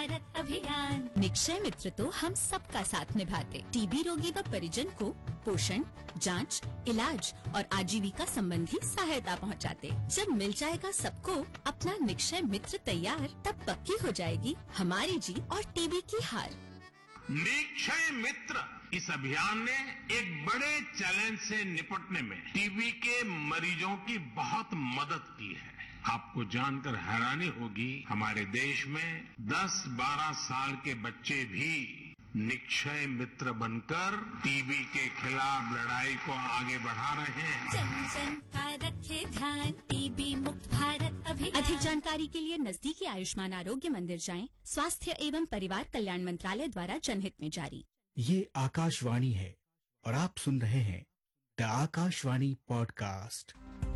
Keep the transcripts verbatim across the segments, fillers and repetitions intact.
भारत अभियान। निक्षय मित्र तो हम सबका साथ निभाते, टीबी रोगी व परिजन को पोषण, जांच, इलाज और आजीविका संबंधी सहायता पहुंचाते। जब मिल जाएगा सबको अपना निक्षय मित्र तैयार, तब पक्की हो जाएगी हमारी जीत और टीबी की हार। निक्षय मित्र इस अभियान ने एक बड़े चैलेंज से निपटने में टीबी के मरीजों की बहुत मदद की है। आपको जानकर हैरानी होगी, हमारे देश में दस बारह साल के बच्चे भी निक्षय मित्र बनकर टीबी के खिलाफ लड़ाई को आगे बढ़ा रहे हैं। जन जन का रखे ध्यान, टीबी मुक्त भारत अभियान। अधिक जानकारी के लिए नजदीकी आयुष्मान आरोग्य मंदिर जाएं। स्वास्थ्य एवं परिवार कल्याण मंत्रालय द्वारा जनहित में जारी। ये आकाशवाणी है और आप सुन रहे हैं the Akashvani podcast.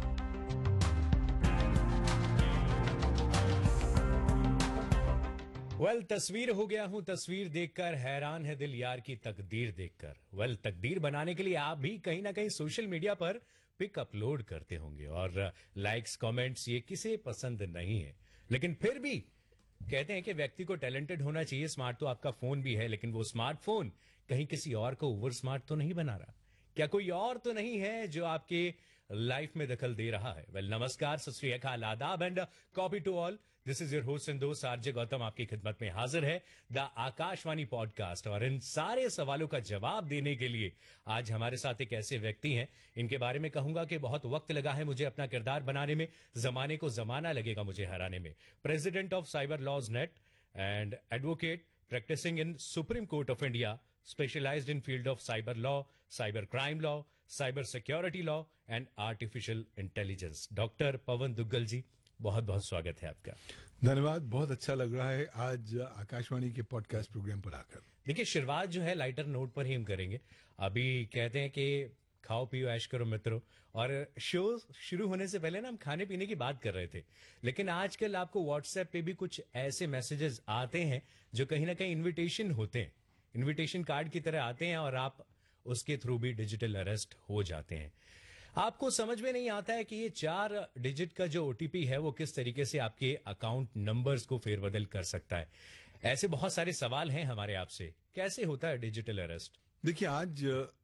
Well well, तस्वीर हो गया हूं, तस्वीर देखकर हैरान है दिल यार की तकदीर देखकर। वेल well, तकदीर बनाने के लिए आप भी कहीं ना कहीं सोशल मीडिया पर पिक अपलोड करते होंगे और लाइक्स कमेंट्स ये किसे पसंद नहीं है, लेकिन फिर भी कहते हैं कि व्यक्ति को टैलेंटेड होना चाहिए। स्मार्ट तो आपका फोन भी है, लेकिन वो स्मार्टफोन कहीं किसी और को ओवर स्मार्ट तो नहीं बना रहा। क्या कोई और तो नहीं है जो आपके लाइफ में दखल दे रहा है? वेल well, नमस्कार, सत श्री अकाल, आदाब and copy to all. This is your host and दोस्त आरजे गौतम आपकी खिदमत में हाजिर है द आकाशवाणी पॉडकास्ट। और इन सारे सवालों का जवाब देने के लिए आज हमारे साथ एक ऐसे व्यक्ति हैं, इनके बारे में कहूंगा कि बहुत वक्त लगा है मुझे अपना किरदार बनाने में, जमाने को जमाना लगेगा मुझे हराने में। President of cyber laws net and advocate practicing in Supreme Court of India, specialized in field of cyber law, cyber crime law, cyber security law and artificial intelligence. Doctor पवन दुग्गल जी, बहुत बहुत स्वागत है आपका। धन्यवाद, बहुत अच्छा लग रहा है आज आकाशवाणी के पॉडकास्ट प्रोग्राम पर आकर। देखिए, शुरुआत जो है लाइटर नोट पर ही हम करेंगे। अभी कहते हैं कि खाओ पियो ऐश करो मित्रों, और शो शुरू होने से पहले ना हम खाने पीने की बात कर रहे थे, लेकिन आजकल आपको व्हाट्सएप पे भी कुछ ऐसे मैसेजेस आते हैं जो कहीं ना कहीं इनविटेशन होते हैं, इनविटेशन कार्ड की तरह आते हैं और आप उसके थ्रू भी डिजिटल अरेस्ट हो जाते हैं। आपको समझ में नहीं आता है कि ये चार डिजिट का जो ओटीपी है वो किस तरीके से आपके अकाउंट नंबर्स को फेरबदल कर सकता है। ऐसे बहुत सारे सवाल हैं हमारे आपसे, कैसे होता है डिजिटल अरेस्ट? देखिए, आज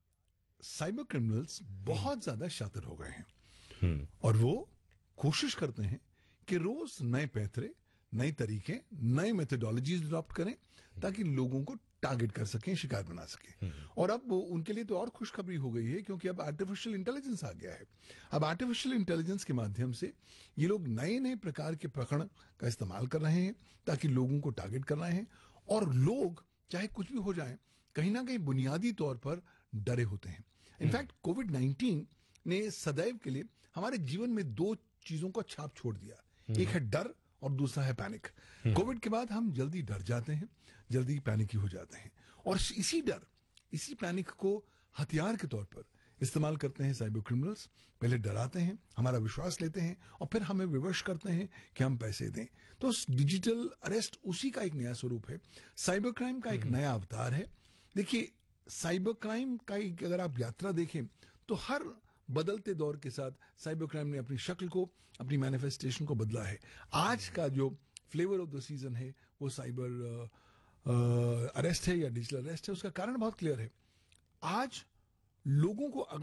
साइबर क्रिमिनल्स बहुत ज्यादा शातिर हो गए हैं और वो कोशिश करते हैं कि रोज नए पैतरे, नए तरीके, नए मेथोडोलॉजीज अडॉप्ट करें ताकि लोगों को टारगेट कर सकें, शिकार बना सकें। और अब उनके लिए तो और खुशखबरी हो गई है, क्योंकि अब आर्टिफिशियल इंटेलिजेंस आ गया है। अब आर्टिफिशियल इंटेलिजेंस के माध्यम से ये लोग नए नए प्रकार के प्रकरण का इस्तेमाल कर रहे हैं ताकि लोगों को टारगेट कर रहे हैं। और लोग चाहे कुछ भी हो जाए, कहीं ना कहीं बुनियादी तौर पर डरे होते हैं। इनफैक्ट कोविड नाइन्टीन ने सदैव के लिए हमारे जीवन में दो चीजों का छाप छोड़ दिया, एक है डर और दूसरा है पैनिक। कोविड के बाद हम जल्दी डर जाते हैं, जल्दी पैनिकी हो जाते हैं, और इसी डर, इसी पैनिक को हथियार के तौर पर इस्तेमाल करते हैं साइबर क्रिमिनल्स। पहले डराते हैं, हमारा विश्वास लेते हैं और फिर हमें विवश करते हैं कि हम पैसे दें। तो डिजिटल अरेस्ट उसी का एक नया स्वरूप है, साइबर क्राइम का एक नया अवतार है। देखिए, साइबर क्राइम का एक अगर आप यात्रा देखें तो हर बदलते दौर के साथ साइबर क्राइम ने अपनी शक्ल को, अपनी मैनिफेस्टेशन को बदला है। आज का जो फ्लेवर ऑफ द सीजन है वो साइबर अरेस्ट है या डिजिटल अरेस्ट है। उसका कारण बहुत क्लियर है। आज लोगों को अगर